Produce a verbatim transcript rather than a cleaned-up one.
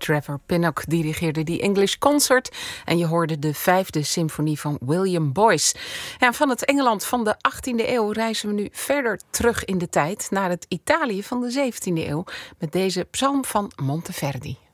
Trevor Pinnock dirigeerde die English Concert en je hoorde de vijfde symfonie van William Boyce. Ja, van het Engeland van de achttiende eeuw reizen we nu verder terug in de tijd naar het Italië van de zeventiende eeuw met deze psalm van Monteverdi.